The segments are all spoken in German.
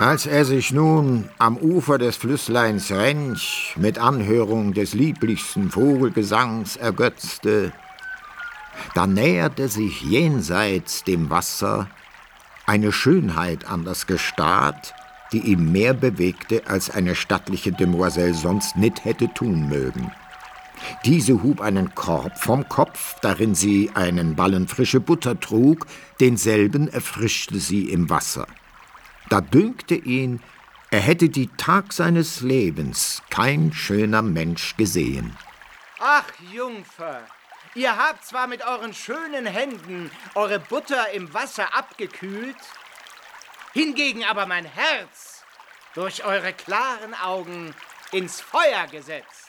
Als er sich nun am Ufer des Flüssleins Rench mit Anhörung des lieblichsten Vogelgesangs ergötzte, da näherte sich jenseits dem Wasser eine Schönheit an das Gestad, die ihm mehr bewegte, als eine stattliche Demoiselle sonst nicht hätte tun mögen. Diese hub einen Korb vom Kopf, darin sie einen Ballen frische Butter trug, denselben erfrischte sie im Wasser. Da dünkte ihn, er hätte die Tag seines Lebens kein schöner Mensch gesehen. Ach, Jungfer, ihr habt zwar mit euren schönen Händen eure Butter im Wasser abgekühlt, hingegen aber mein Herz durch eure klaren Augen ins Feuer gesetzt.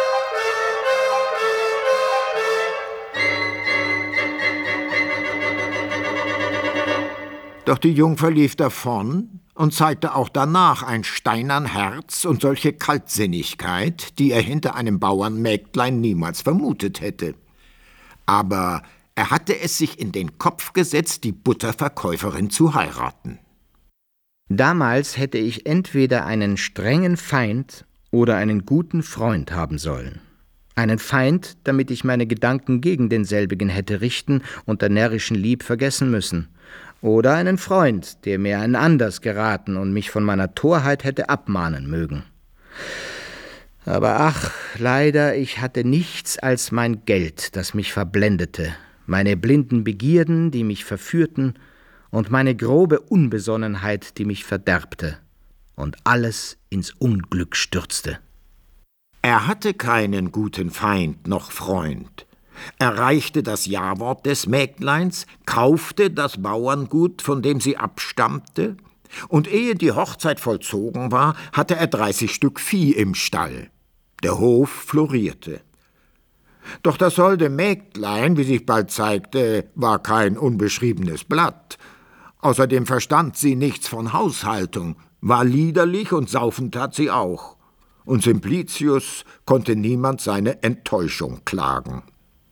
Doch die Jungfer lief davon und zeigte auch danach ein steinern Herz und solche Kaltsinnigkeit, die er hinter einem Bauernmägdlein niemals vermutet hätte. Aber er hatte es sich in den Kopf gesetzt, die Butterverkäuferin zu heiraten. Damals hätte ich entweder einen strengen Feind oder einen guten Freund haben sollen. Einen Feind, damit ich meine Gedanken gegen denselbigen hätte richten und der närrischen Lieb vergessen müssen. Oder einen Freund, der mir ein anders geraten und mich von meiner Torheit hätte abmahnen mögen. Aber ach, leider, ich hatte nichts als mein Geld, das mich verblendete, meine blinden Begierden, die mich verführten, und meine grobe Unbesonnenheit, die mich verderbte und alles ins Unglück stürzte. Er hatte keinen guten Feind noch Freund. Er reichte das Jawort des Mägdleins, kaufte das Bauerngut, von dem sie abstammte, und ehe die Hochzeit vollzogen war, hatte er 30 Stück Vieh im Stall. Der Hof florierte. Doch das holde Mägdlein, wie sich bald zeigte, war kein unbeschriebenes Blatt. Außerdem verstand sie nichts von Haushaltung, war liederlich und saufen tat sie auch. Und Simplicius konnte niemand seine Enttäuschung klagen.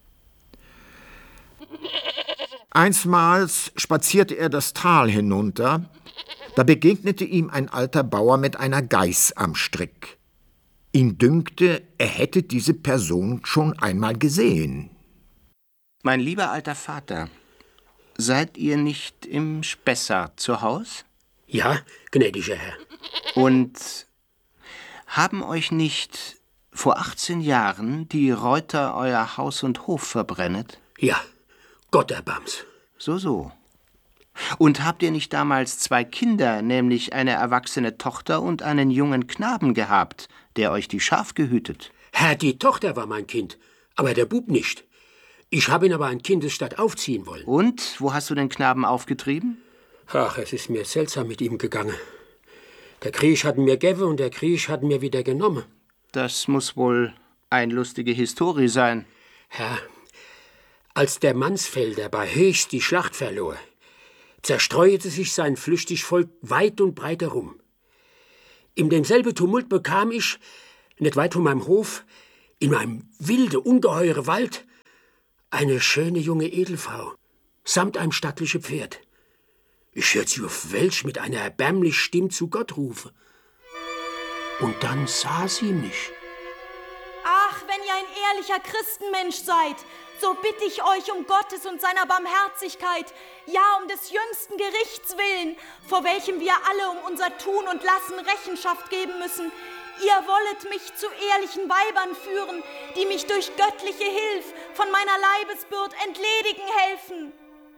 Einstmals spazierte er das Tal hinunter, da begegnete ihm ein alter Bauer mit einer Geiß am Strick. Ihm dünkte, er hätte diese Person schon einmal gesehen. Mein lieber alter Vater, seid ihr nicht im Spessart zu Haus? Ja, gnädiger Herr. Und haben euch nicht vor 18 Jahren die Reuter euer Haus und Hof verbrennet? Ja, Gott erbams. So. Und habt ihr nicht damals 2 Kinder, nämlich eine erwachsene Tochter und einen jungen Knaben gehabt, der euch die Schaf gehütet? Herr, die Tochter war mein Kind, aber der Bub nicht. Ich habe ihn aber an Kindesstatt aufziehen wollen. Und, wo hast du den Knaben aufgetrieben? Ach, es ist mir seltsam mit ihm gegangen. Der Krieg hat mir gegeben und der Krieg hat mir wieder genommen. Das muss wohl eine lustige Historie sein. Herr, als der Mansfelder bei Höchst die Schlacht verlor, zerstreuete sich sein flüchtig Volk weit und breit herum. In demselben Tumult bekam ich, nicht weit von meinem Hof, in einem wilde, ungeheure Wald, eine schöne junge Edelfrau, samt einem stattlichen Pferd. Ich hört sie auf Welsch mit einer erbärmlichen Stimme zu Gott rufen. Und dann sah sie mich. Ach, wenn ihr ein ehrlicher Christenmensch seid, so bitte ich euch um Gottes und seiner Barmherzigkeit, ja um des jüngsten Gerichts willen, vor welchem wir alle um unser Tun und Lassen Rechenschaft geben müssen. Ihr wollet mich zu ehrlichen Weibern führen, die mich durch göttliche Hilf von meiner Leibesbürd entledigen helfen.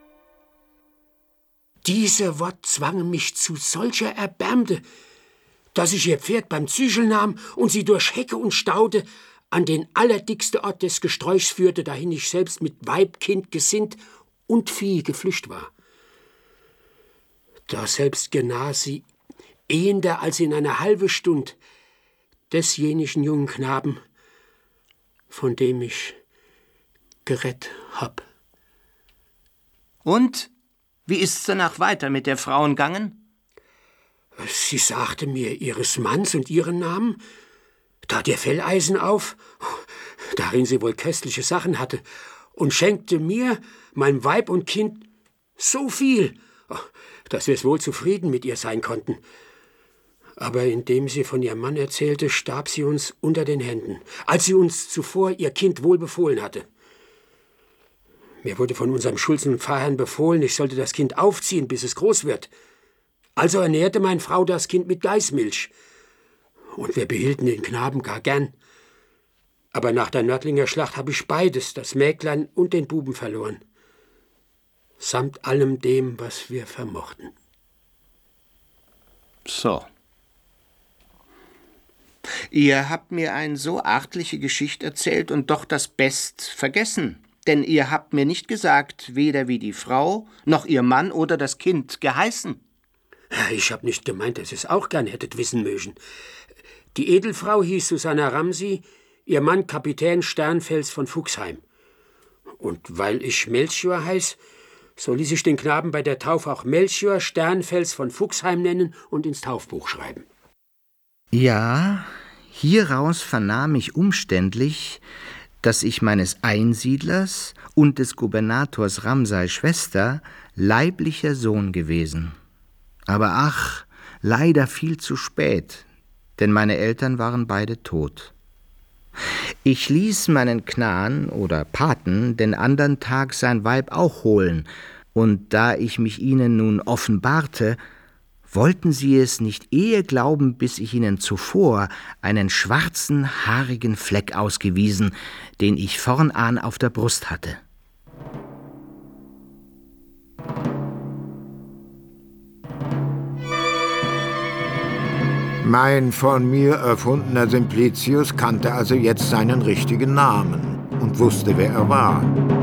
Diese Wort zwangen mich zu solcher Erbärmde, dass ich ihr Pferd beim Zügel nahm und sie durch Hecke und Staude an den allerdicksten Ort des Gesträuchs führte, dahin ich selbst mit Weib, Kind, Gesind und Vieh geflücht war. Da selbst genahe sie, ehender als in einer halben Stund, desjenigen jungen Knaben, von dem ich gerettet hab. Und? Wie ist's danach weiter mit der Frauen gegangen? Sie sagte mir ihres Manns und ihren Namen, tat ihr Felleisen auf, darin sie wohl köstliche Sachen hatte, und schenkte mir, meinem Weib und Kind, so viel, dass wir es wohl zufrieden mit ihr sein konnten. Aber indem sie von ihrem Mann erzählte, starb sie uns unter den Händen, als sie uns zuvor ihr Kind wohlbefohlen hatte. Mir wurde von unserem Schulzen Pfarrherrn befohlen, ich sollte das Kind aufziehen, bis es groß wird. Also ernährte meine Frau das Kind mit Geißmilch. Und wir behielten den Knaben gar gern. Aber nach der Nördlinger Schlacht habe ich beides, das Mäglein und den Buben, verloren. Samt allem dem, was wir vermochten. So. Ihr habt mir eine so artliche Geschichte erzählt und doch das Best vergessen. Denn ihr habt mir nicht gesagt, weder wie die Frau, noch ihr Mann oder das Kind geheißen. Ich hab nicht gemeint, dass ihr es auch gern hättet wissen mögen. Die Edelfrau hieß Susanna Ramsey, ihr Mann Kapitän Sternfels von Fuchsheim. Und weil ich Melchior heiß, so ließ ich den Knaben bei der Taufe auch Melchior Sternfels von Fuchsheim nennen und ins Taufbuch schreiben. Ja, hieraus vernahm ich umständlich, dass ich meines Einsiedlers und des Gubernators Ramsay Schwester leiblicher Sohn gewesen. Aber ach, leider viel zu spät, denn meine Eltern waren beide tot. Ich ließ meinen Knaen oder Paten den andern Tag sein Weib auch holen, und da ich mich ihnen nun offenbarte, wollten sie es nicht ehe glauben, bis ich ihnen zuvor einen schwarzen, haarigen Fleck ausgewiesen, den ich vornan auf der Brust hatte. Mein von mir erfundener Simplicius kannte also jetzt seinen richtigen Namen und wusste, wer er war.